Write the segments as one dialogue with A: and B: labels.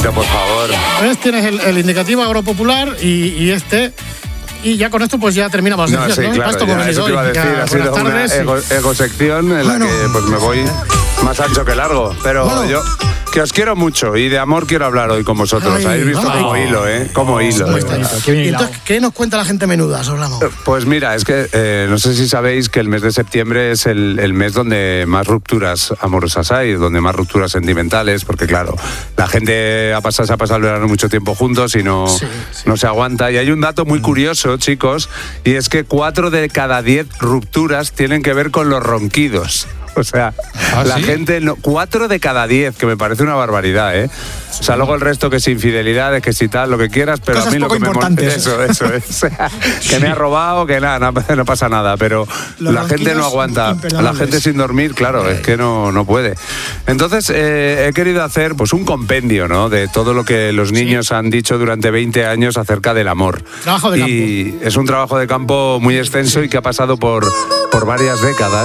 A: bonito, por favor.
B: ¿Ves? Tienes el indicativo agropopular y este... Y ya con esto pues ya terminamos.
A: No, sí, claro,
B: Esto
A: ya, eso te iba a decir, ha sido una egosección en la que pues me voy más ancho que largo. Pero yo, que os quiero mucho y de amor quiero hablar hoy con vosotros.
B: Ay,
A: habéis visto como hilo, Como hilo.
B: ¿Y entonces qué nos cuenta la gente menuda, Solano?
A: Pues mira, es que no sé si sabéis que el mes de septiembre es el mes donde más rupturas amorosas hay, donde más rupturas sentimentales, porque claro, la gente se ha pasado el verano mucho tiempo juntos y no se aguanta. Y hay un dato muy curioso, chicos, y es que 4 de cada 10 rupturas tienen que ver con los ronquidos. O sea, la gente... 4 de cada 10, que me parece una barbaridad, ¿eh? O sea, luego el resto que es infidelidades, que si tal, lo que quieras, pero
B: cosas
A: a mí lo que me
B: molesta...
A: Eso es. Que me ha robado, que nada, no pasa nada, pero la gente no aguanta. La gente sin dormir, claro, es que no puede. Entonces, he querido hacer pues un compendio, ¿no? De todo lo que los niños han dicho durante 20 años acerca del amor.
B: Trabajo de campo.
A: Y es un trabajo de campo muy extenso y que ha pasado por varias décadas.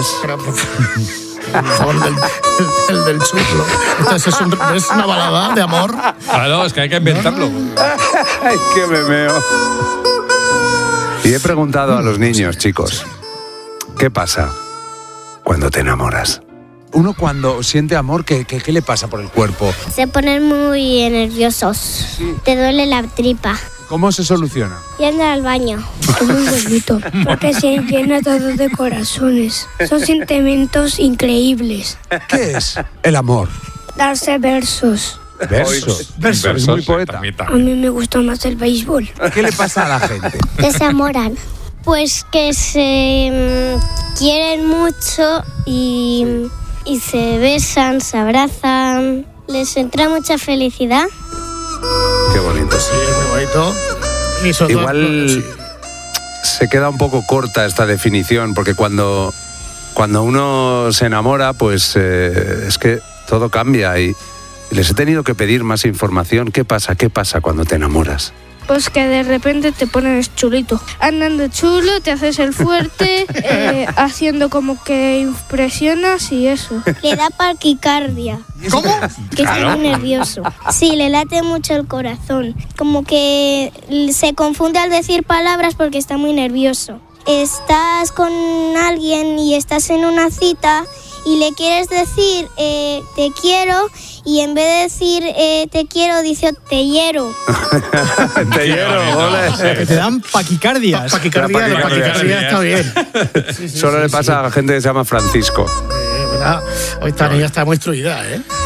B: El del chuplo. Entonces es una balada de amor.
C: Claro, es que hay que inventarlo.
A: Ay, qué memeo. Y he preguntado a los niños, chicos, ¿qué pasa cuando te enamoras?
D: Uno cuando siente amor, ¿qué le pasa por el cuerpo?
E: Se ponen muy nerviosos. Te duele la tripa.
D: ¿Cómo se soluciona?
E: Yendo al baño.
F: Es muy bonito, porque se llena todo de corazones. Son sentimientos increíbles.
D: ¿Qué es el amor?
F: Darse versos.
D: Versos. Es muy poeta.
F: A mí me gusta más el béisbol.
D: ¿Qué le pasa a la gente?
E: Que se enamoran. Pues que se quieren mucho y se besan, se abrazan. Les entra mucha felicidad.
A: Qué bonito.
B: Sí, muy bonito. Y sobre todo,
A: igual se queda un poco corta esta definición, porque cuando uno se enamora, pues es que todo cambia y les he tenido que pedir más información. ¿Qué pasa cuando te enamoras?
G: Pues que de repente te pones chulito. Andando chulo, te haces el fuerte, haciendo como que impresionas y eso.
E: Le da taquicardia.
B: ¿Cómo?
E: Que está muy nervioso. Sí, le late mucho el corazón. Como que se confunde al decir palabras porque está muy nervioso. Estás con alguien y estás en una cita y le quieres decir te quiero, y en vez de decir te quiero, dice te hiero.
A: Te hiero, ole.
H: Que te dan paquicardias.
B: Paquicardia está bien.
A: Solo le pasa a la gente que se llama Francisco.
B: Hoy esta niña está muy instruida,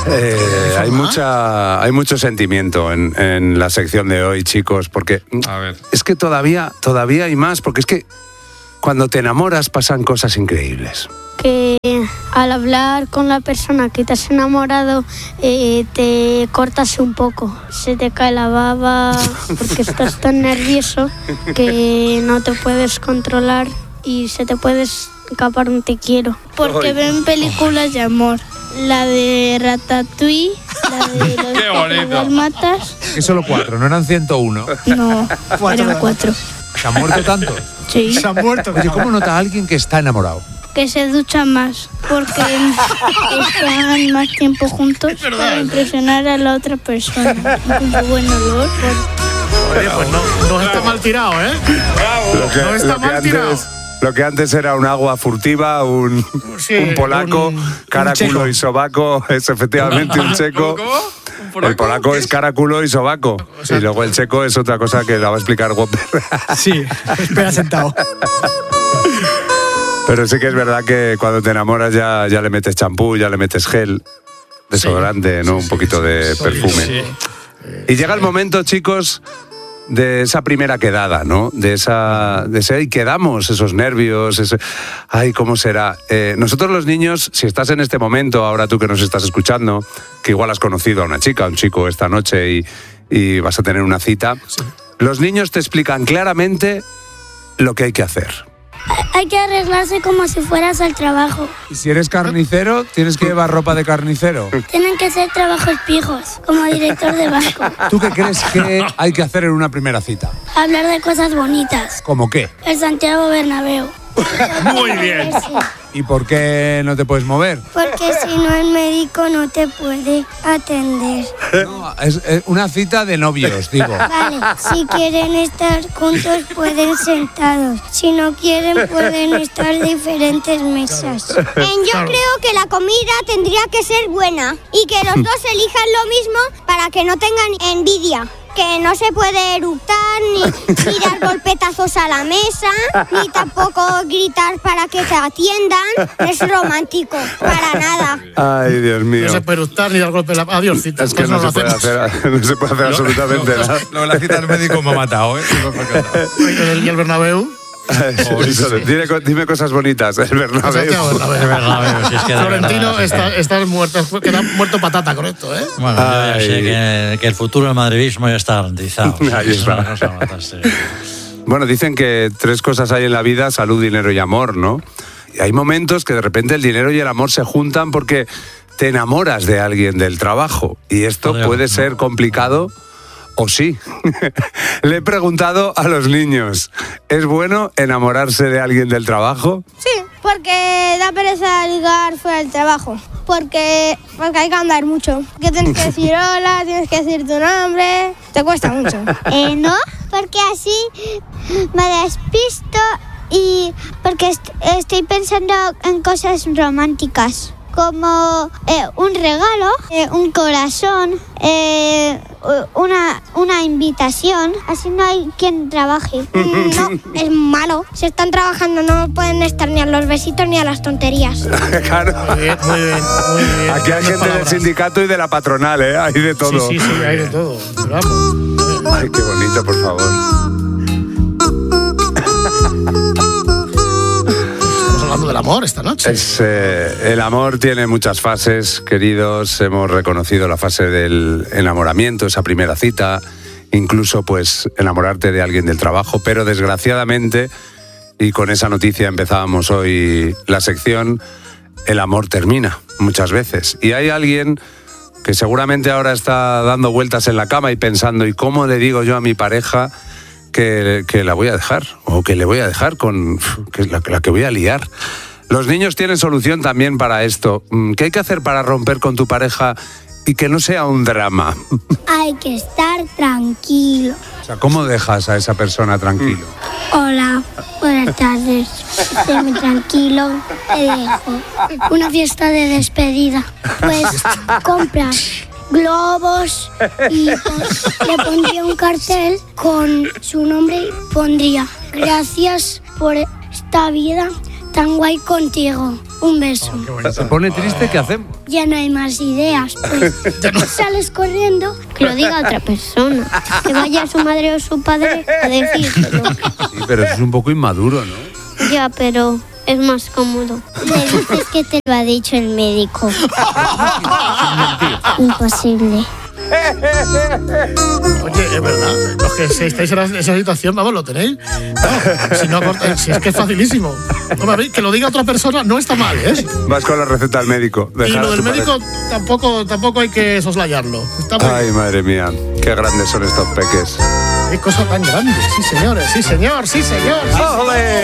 A: Hay mucho sentimiento en la sección de hoy, chicos, porque es que todavía hay más, porque es que cuando te enamoras pasan cosas increíbles.
E: Que al hablar con la persona que te has enamorado te cortas un poco, se te cae la baba porque estás tan nervioso que no te puedes controlar y se te puede escapar un te quiero. Porque ven películas de amor, la de Ratatouille, la de los Dalmatas.
D: Que solo 4, no eran 101.
E: No, eran 4.
D: ¿Se han muerto tantos?
E: Sí.
H: Se han muerto.
D: Oye, ¿cómo nota alguien que está enamorado?
E: Que se ducha más, porque están más tiempo juntos para impresionar a la otra persona. Con su buen olor.
B: Oye, pues no está mal tirado, ¿eh?
A: Bravo.
B: No está mal tirado.
A: Lo que antes era un agua furtiva, un polaco, cara, culo y sobaco, es efectivamente un checo. El polaco es cara, culo y sobaco. Y luego el checo es otra cosa que la va a explicar Whopper.
H: Sí, espera sentado.
A: Pero sí que es verdad que cuando te enamoras ya le metes champú, ya le metes gel, desodorante, ¿no? Un poquito de perfume.
H: Sí.
A: Y llega el momento, chicos, de esa primera quedada, ¿no? De ese ahí quedamos, esos nervios, ay, ¿cómo será? Nosotros los niños, si estás en este momento, ahora tú que nos estás escuchando, que igual has conocido a una chica, a un chico esta noche y vas a tener una cita, los niños te explican claramente lo que hay que hacer.
F: Hay que arreglarse como si fueras al trabajo.
D: Y si eres carnicero, tienes que llevar ropa de carnicero.
F: Tienen que ser trabajos fijos, como director de banco.
D: ¿Tú qué crees que hay que hacer en una primera cita?
F: Hablar de cosas bonitas.
D: ¿Cómo qué?
F: El Santiago Bernabéu.
B: Muy bien.
D: ¿Y por qué no te puedes mover?
F: Porque si no, el médico no te puede atender.
D: No, es una cita de novios, digo.
F: Vale, si quieren estar juntos pueden sentados. Si no quieren pueden estar en diferentes mesas.
I: Yo creo que la comida tendría que ser buena y que los dos elijan lo mismo para que no tengan envidia. Que no se puede eructar, ni dar golpetazos a la mesa, ni tampoco gritar para que te atiendan. No es romántico, para nada.
A: Ay, Dios mío.
B: No se puede gustar ni dar golpe en la... Adiós, cita.
A: Es que no se puede hacer absolutamente nada.
C: Lo de la cita del médico me ha matado, ¿eh?
B: ¿Y el Bernabéu?
A: Dime cosas bonitas, el Bernabéu.
B: Florentino está muerto, queda muerto patata con esto, ¿eh?
J: Bueno, yo ya sé que el futuro del madridismo ya está garantizado.
A: Ahí está. Bueno, dicen que 3 cosas hay en la vida: salud, dinero y amor, ¿no? Y hay momentos que de repente el dinero y el amor se juntan porque te enamoras de alguien del trabajo. Y esto puede ser complicado. ¿O sí? Le he preguntado a los niños, ¿es bueno enamorarse de alguien del trabajo?
I: Sí, porque da pereza ligar fuera del trabajo. Porque hay que andar mucho. Que tienes que decir hola, tienes que decir tu nombre. Te cuesta mucho. No, porque así me despisto y porque estoy pensando en cosas románticas. Como un regalo, un corazón, una invitación. Así no hay quien trabaje. No, es malo. Si están trabajando no pueden estar ni a los besitos ni a las tonterías.
A: Claro.
B: Muy bien.
A: Aquí hay gente del sindicato y de la patronal, ¿eh? Hay de todo.
B: Sí, hay de todo. Pero vamos.
A: Ay, qué bonito, por favor.
B: Hablando del amor esta noche.
A: El amor tiene muchas fases, queridos. Hemos reconocido la fase del enamoramiento, esa primera cita, incluso pues enamorarte de alguien del trabajo, pero desgraciadamente, y con esa noticia empezábamos hoy la sección, el amor termina muchas veces. Y hay alguien que seguramente ahora está dando vueltas en la cama y pensando, ¿y cómo le digo yo a mi pareja que la voy a dejar, o que le voy a dejar con la que voy a liar? Los niños tienen solución también para esto. ¿Qué hay que hacer para romper con tu pareja y que no sea un drama?
F: Hay que estar tranquilo.
A: O sea, ¿cómo dejas a esa persona tranquilo?
F: Hola, buenas tardes. Estoy muy tranquilo, te dejo. Una fiesta de despedida. Pues compras globos y le pondría un cartel con su nombre y pondría: gracias por esta vida tan guay contigo. Un beso.
D: ¿Se pone triste? ¿Qué hacemos?
F: Ya no hay más ideas. Pues sales corriendo.
E: Que lo diga otra persona. Que vaya su madre o su padre a decírselo.
A: Sí, pero eso es un poco inmaduro, ¿no?
E: Ya, pero es más cómodo.
F: Le dices que te lo ha dicho el médico. Imposible.
B: Oye, es verdad, los que estáis en esa situación, vamos, lo tenéis. No, si es que es facilísimo. Hombre, que lo diga otra persona no está mal, ¿eh?
A: Vas con la receta al médico.
B: Y lo del médico tampoco hay que soslayarlo.
A: Ay, madre mía, qué grandes son estos peques.
B: Qué cosa tan grande. Sí, señores, sí, señor, sí, señor. Sí, señor.